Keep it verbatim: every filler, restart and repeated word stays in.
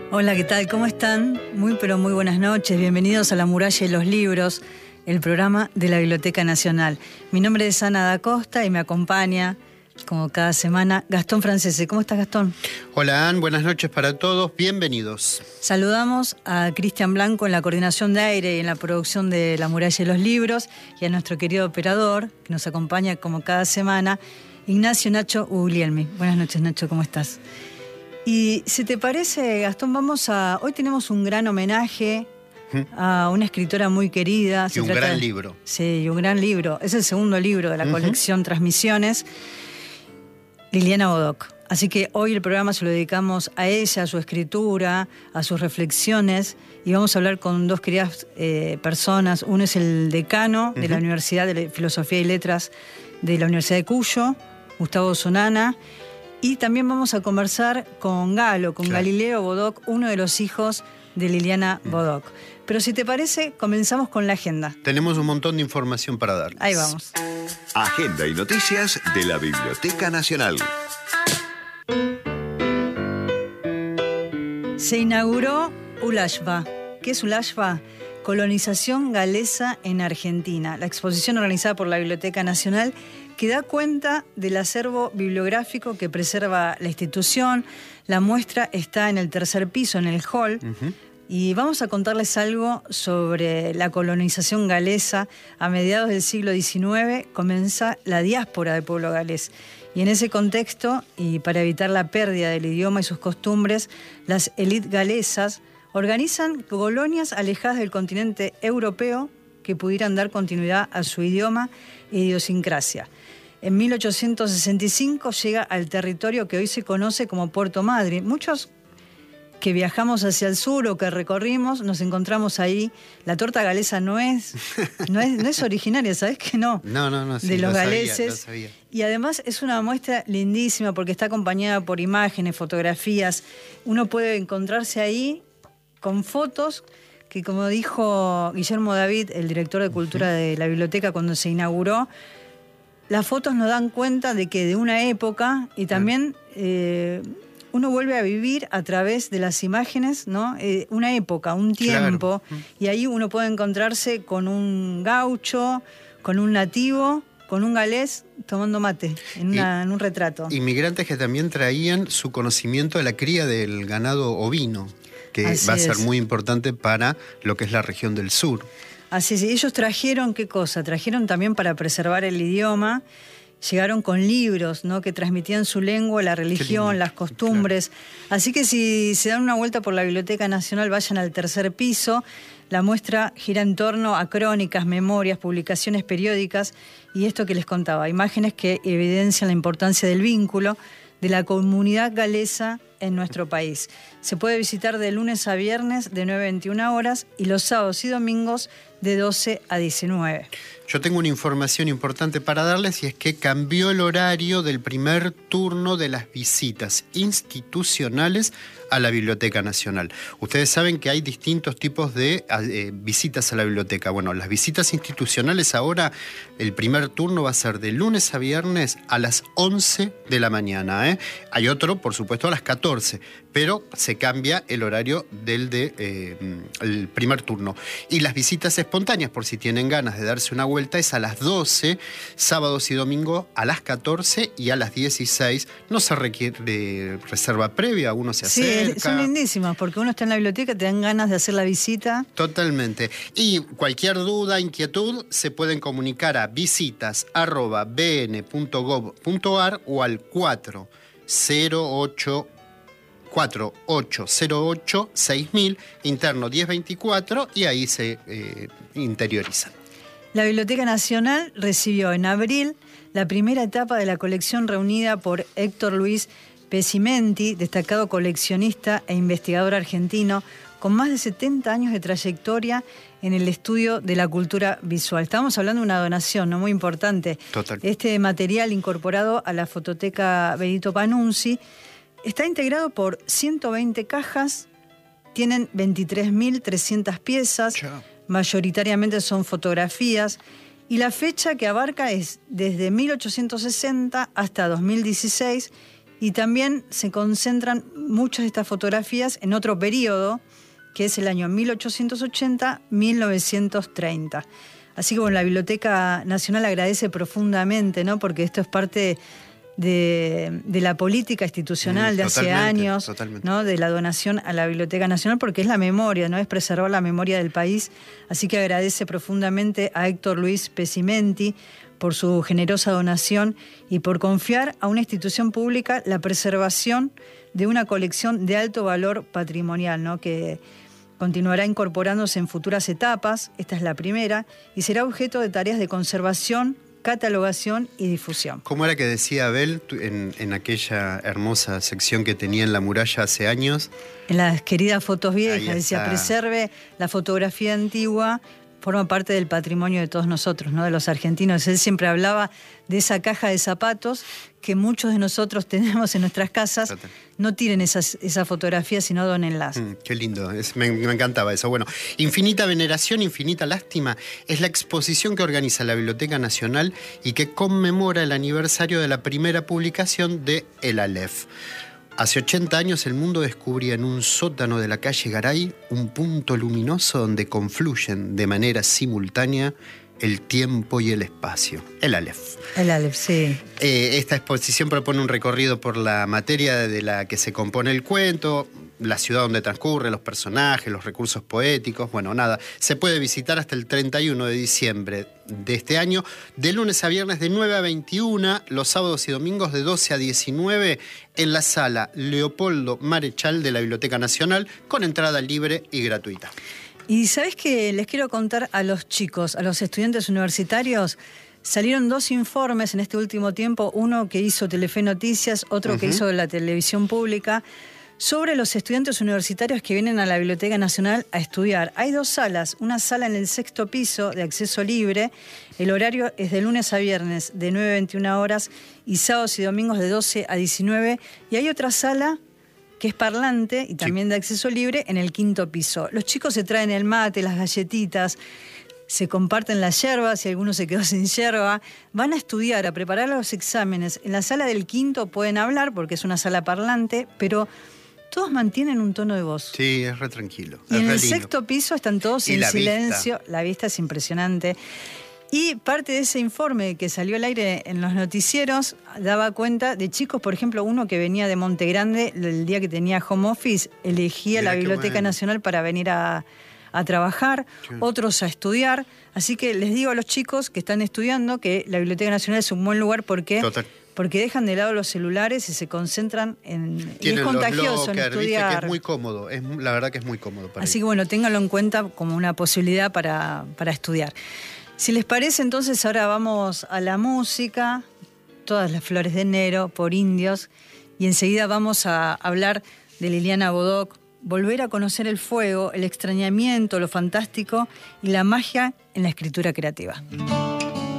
Hola, ¿qué tal? ¿Cómo están? Muy pero muy buenas noches. Bienvenidos a La Muralla y los Libros, el programa de la Biblioteca Nacional. Mi nombre es Ana da Costa y me acompaña, como cada semana, Gastón Francese. ¿Cómo estás, Gastón? Hola, Ann. Buenas noches para todos. Bienvenidos. Saludamos a Cristian Blanco en la coordinación de aire y en la producción de La Muralla y los Libros y a nuestro querido operador, que nos acompaña como cada semana, Ignacio Nacho Uglielmi. Buenas noches, Nacho. ¿Cómo estás? Y si te parece, Gastón, vamos a... Hoy tenemos un gran homenaje a una escritora muy querida. Y Se un trata gran de... libro. Sí, y un gran libro. Es el segundo libro de la uh-huh. colección Transmisiones, Liliana Bodoc. Así que hoy el programa se lo dedicamos a ella, a su escritura, a sus reflexiones, y vamos a hablar con dos queridas eh, personas. Uno es el decano uh-huh. de la Universidad de Filosofía y Letras de la Universidad de Cuyo, Gustavo Sonana. Y también vamos a conversar con Galo, con claro. Galileo Bodoc, uno de los hijos de Liliana mm. Bodoc. Pero si te parece, comenzamos con la agenda. Tenemos un montón de información para darles. Ahí vamos. Agenda y noticias de la Biblioteca Nacional. Se inauguró Ulashva. ¿Qué es Ulashva? Colonización galesa en Argentina. La exposición organizada por la Biblioteca Nacional que da cuenta del acervo bibliográfico que preserva la institución. La muestra está en el tercer piso, en el hall. Uh-huh. Y vamos a contarles algo sobre la colonización galesa. A mediados del siglo diecinueve comienza la diáspora del pueblo galés. Y en ese contexto, y para evitar la pérdida del idioma y sus costumbres, las élites galesas organizan colonias alejadas del continente europeo que pudieran dar continuidad a su idioma e idiosincrasia. En mil ochocientos sesenta y cinco llega al territorio que hoy se conoce como Puerto Madryn. Muchos que viajamos hacia el sur o que recorrimos, nos encontramos ahí. La torta galesa no es, no es, no es originaria, ¿sabes que no? No, no, no. Sí, de los lo galeses. Sabía, lo sabía. Y además es una muestra lindísima porque está acompañada por imágenes, fotografías. Uno puede encontrarse ahí con fotos que, como dijo Guillermo David, el director de Cultura de la biblioteca cuando se inauguró, las fotos nos dan cuenta de que de una época y también eh, uno vuelve a vivir a través de las imágenes, ¿no? Eh, una época, un tiempo, claro. Y ahí uno puede encontrarse con un gaucho, con un nativo, con un galés tomando mate en, una, y, en un retrato. Inmigrantes que también traían su conocimiento de la cría del ganado ovino, que Así va a ser es. muy importante para lo que es la región del sur. Así es, ellos trajeron, ¿qué cosa? Trajeron también para preservar el idioma, llegaron con libros, ¿no? Que transmitían su lengua, la religión, las costumbres. Claro. Así que si se dan una vuelta por la Biblioteca Nacional, vayan al tercer piso. La muestra gira en torno a crónicas, memorias, publicaciones periódicas y esto que les contaba, imágenes que evidencian la importancia del vínculo de la comunidad galesa en nuestro país. Se puede visitar de lunes a viernes de nueve a veintiuna horas y los sábados y domingos de doce a diecinueve. Yo tengo una información importante para darles y es que cambió el horario del primer turno de las visitas institucionales a la Biblioteca Nacional. Ustedes saben que hay distintos tipos de eh, visitas a la biblioteca. Bueno, las visitas institucionales ahora, el primer turno va a ser de lunes a viernes a las once de la mañana. ¿eh? Hay otro, por supuesto, a las catorce, pero se cambia el horario del de, eh, el primer turno. Y las visitas espontáneas, por si tienen ganas de darse una vuelta, es a las doce, sábados y domingos a las catorce y a las dieciséis. No se requiere reserva previa, uno se sí, acerca. Son lindísimas, porque uno está en la biblioteca, te dan ganas de hacer la visita. Totalmente. Y cualquier duda, inquietud, se pueden comunicar a visitas arroba b n punto gov punto a r o al cuatro cero ocho cuatro ocho cero ocho seis mil, interno diez veinticuatro, y ahí se eh, interiorizan. La Biblioteca Nacional recibió en abril la primera etapa de la colección reunida por Héctor Luis Pesimenti, destacado coleccionista e investigador argentino, con más de setenta años de trayectoria en el estudio de la cultura visual. Estamos hablando de una donación, ¿no? Muy importante. Total. Este material incorporado a la fototeca Benito Panunzi está integrado por ciento veinte cajas, tienen veintitrés mil trescientas piezas, Chao. mayoritariamente son fotografías, y la fecha que abarca es desde mil ochocientos sesenta hasta dos mil dieciséis, y también se concentran muchas de estas fotografías en otro periodo, que es el año mil ochocientos ochenta a mil novecientos treinta. Así que bueno, la Biblioteca Nacional agradece profundamente, ¿no? Porque esto es parte de, de la política institucional mm, de hace años, totalmente. ¿No? De la donación a la Biblioteca Nacional, porque es la memoria, ¿no? Es preservar la memoria del país. Así que agradece profundamente a Héctor Luis Pesimenti por su generosa donación y por confiar a una institución pública la preservación de una colección de alto valor patrimonial, ¿no? Que continuará incorporándose en futuras etapas, esta es la primera, y será objeto de tareas de conservación, catalogación y difusión. ¿Cómo era que decía Abel en, en aquella hermosa sección que tenía en la muralla hace años? En las queridas fotos viejas, decía, preserve la fotografía antigua, forma parte del patrimonio de todos nosotros, ¿no? De los argentinos. Él siempre hablaba de esa caja de zapatos que muchos de nosotros tenemos en nuestras casas. Total. No tiren esas, esas fotografías, sino donenlas. Mm, qué lindo, es, me, me encantaba eso. Bueno, Infinita Veneración, Infinita Lástima es la exposición que organiza la Biblioteca Nacional y que conmemora el aniversario de la primera publicación de El Aleph. Hace ochenta años el mundo descubría en un sótano de la calle Garay un punto luminoso donde confluyen de manera simultánea el tiempo y el espacio. El Aleph. El Aleph, sí. Eh, esta exposición propone un recorrido por la materia de la que se compone el cuento, la ciudad donde transcurre, los personajes, los recursos poéticos. Bueno, nada, se puede visitar hasta el treinta y uno de diciembre de este año, de lunes a viernes de nueve a veintiuna, los sábados y domingos de doce a diecinueve, en la sala Leopoldo Marechal de la Biblioteca Nacional, con entrada libre y gratuita. Y ¿sabés qué? Les quiero contar a los chicos, a los estudiantes universitarios. Salieron dos informes en este último tiempo, uno que hizo Telefe Noticias, otro uh-huh. que hizo la televisión pública, sobre los estudiantes universitarios que vienen a la Biblioteca Nacional a estudiar. Hay dos salas, una sala en el sexto piso de acceso libre, el horario es de lunes a viernes de nueve a veintiuna horas y sábados y domingos de doce a diecinueve, y hay otra sala que es parlante y también sí. de acceso libre en el quinto piso. Los chicos se traen el mate, las galletitas, se comparten las yerbas, si alguno se quedó sin yerba, van a estudiar, a preparar los exámenes. En la sala del quinto pueden hablar porque es una sala parlante, pero todos mantienen un tono de voz. Sí, es re tranquilo. Y en el sexto piso están todos en silencio. La vista es impresionante. Y parte de ese informe que salió al aire en los noticieros daba cuenta de chicos, por ejemplo, uno que venía de Monte Grande, el día que tenía home office, elegía Mira la Biblioteca bueno. Nacional para venir a, a trabajar, sí. otros a estudiar. Así que les digo a los chicos que están estudiando que la Biblioteca Nacional es un buen lugar porque... Total. Porque dejan de lado los celulares y se concentran en... Tienen y es contagioso los locker, en estudiar. Viste que es muy cómodo, es, la verdad que es muy cómodo para Así ir. que bueno, ténganlo en cuenta como una posibilidad para, para estudiar. Si les parece, entonces ahora vamos a la música, Todas las flores de enero, por Indios, y enseguida vamos a hablar de Liliana Bodoc, volver a conocer el fuego, el extrañamiento, lo fantástico y la magia en la escritura creativa.